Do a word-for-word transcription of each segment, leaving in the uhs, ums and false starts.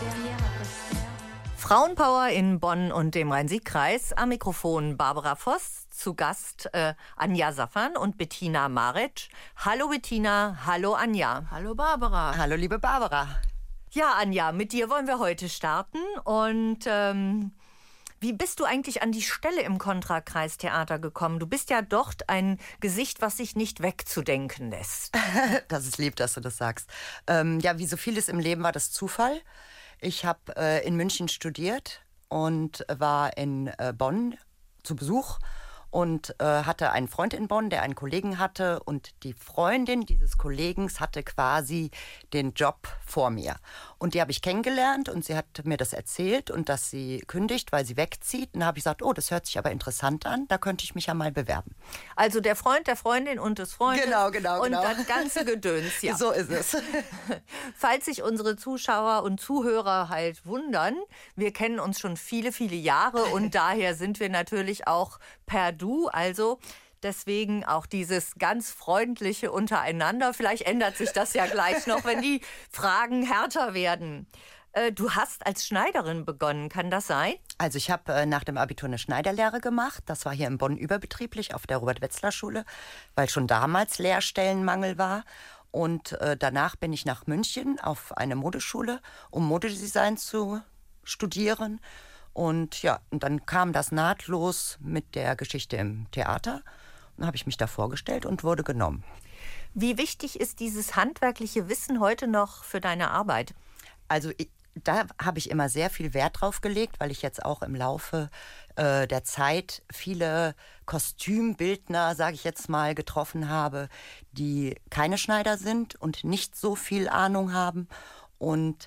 Frauenpower in Bonn und dem Rhein-Sieg-Kreis. Am Mikrofon Barbara Voss, zu Gast äh, Anja Safan und Bettina Maric. Hallo Bettina, hallo Anja. Hallo Barbara. Hallo liebe Barbara. Ja Anja, mit dir wollen wir heute starten. Und ähm, wie bist du eigentlich an die Stelle im Kontra-Kreis-Theater gekommen? Du bist ja dort ein Gesicht, was sich nicht wegzudenken lässt. Das ist lieb, dass du das sagst. Ähm, ja, wie so vieles im Leben war das Zufall. Ich habe äh, in München studiert und war in äh, Bonn zu Besuch und äh, hatte einen Freund in Bonn, der einen Kollegen hatte. Und die Freundin dieses Kollegen hatte quasi den Job vor mir. Und die habe ich kennengelernt und sie hat mir das erzählt und dass sie kündigt, weil sie wegzieht. Und da habe ich gesagt, oh, das hört sich aber interessant an, da könnte ich mich ja mal bewerben. Also der Freund, der Freundin und des Freundes. Genau, genau, und genau. Und das ganze Gedöns, ja. So ist es. Falls sich unsere Zuschauer und Zuhörer halt wundern, wir kennen uns schon viele, viele Jahre und daher sind wir natürlich auch per Du, also deswegen auch dieses ganz freundliche untereinander. Vielleicht ändert sich das ja gleich noch, wenn die Fragen härter werden. Äh, du hast als Schneiderin begonnen, kann das sein? Also ich habe äh, nach dem Abitur eine Schneiderlehre gemacht. Das war hier in Bonn überbetrieblich auf der Robert-Wetzler-Schule, weil schon damals Lehrstellenmangel war. Und äh, danach bin ich nach München auf eine Modeschule, um Modedesign zu studieren. Und ja, und dann kam das nahtlos mit der Geschichte im Theater. Dann habe ich mich da vorgestellt und wurde genommen. Wie wichtig ist dieses handwerkliche Wissen heute noch für deine Arbeit? Also ich, da habe ich immer sehr viel Wert drauf gelegt, weil ich jetzt auch im Laufe äh, der Zeit viele Kostümbildner, sage ich jetzt mal, getroffen habe, die keine Schneider sind und nicht so viel Ahnung haben. Und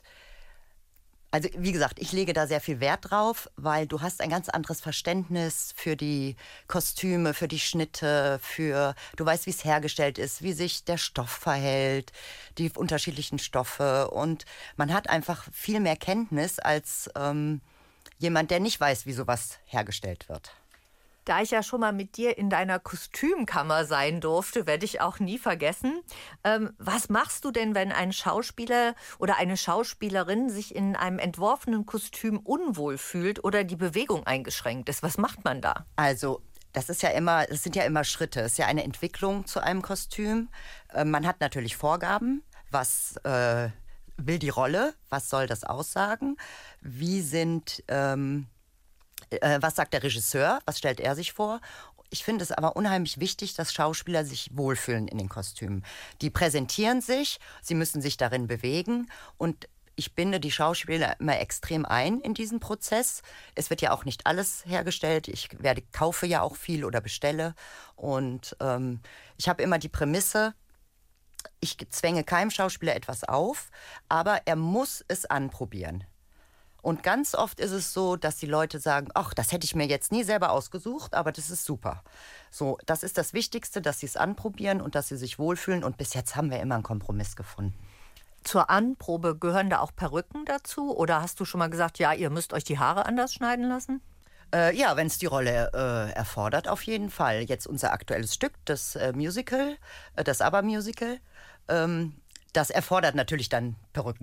also wie gesagt, ich lege da sehr viel Wert drauf, weil du hast ein ganz anderes Verständnis für die Kostüme, für die Schnitte, für du weißt, wie es hergestellt ist, wie sich der Stoff verhält, die unterschiedlichen Stoffe. Und man hat einfach viel mehr Kenntnis als ähm, jemand, der nicht weiß, wie sowas hergestellt wird. Da ich ja schon mal mit dir in deiner Kostümkammer sein durfte, werde ich auch nie vergessen. Ähm, was machst du denn, wenn ein Schauspieler oder eine Schauspielerin sich in einem entworfenen Kostüm unwohl fühlt oder die Bewegung eingeschränkt ist? Was macht man da? Also das ist ja immer, es sind ja immer Schritte. Es ist ja eine Entwicklung zu einem Kostüm. Äh, man hat natürlich Vorgaben, was äh, will die Rolle, was soll das aussagen, wie sind ähm, was sagt der Regisseur? Was stellt er sich vor? Ich finde es aber unheimlich wichtig, dass Schauspieler sich wohlfühlen in den Kostümen. Die präsentieren sich, sie müssen sich darin bewegen und ich binde die Schauspieler immer extrem ein in diesen Prozess. Es wird ja auch nicht alles hergestellt. Ich werde, kaufe ja auch viel oder bestelle und ähm, ich habe immer die Prämisse, ich zwänge keinem Schauspieler etwas auf, aber er muss es anprobieren. Und ganz oft ist es so, dass die Leute sagen, ach, das hätte ich mir jetzt nie selber ausgesucht, aber das ist super. So, das ist das Wichtigste, dass sie es anprobieren und dass sie sich wohlfühlen. Und bis jetzt haben wir immer einen Kompromiss gefunden. Zur Anprobe gehören da auch Perücken dazu? Oder hast du schon mal gesagt, ja, ihr müsst euch die Haare anders schneiden lassen? Äh, ja, wenn es die Rolle äh, erfordert, auf jeden Fall. Jetzt unser aktuelles Stück, das äh, Musical, äh, das ABBA-Musical, ähm, das erfordert natürlich dann Perücken.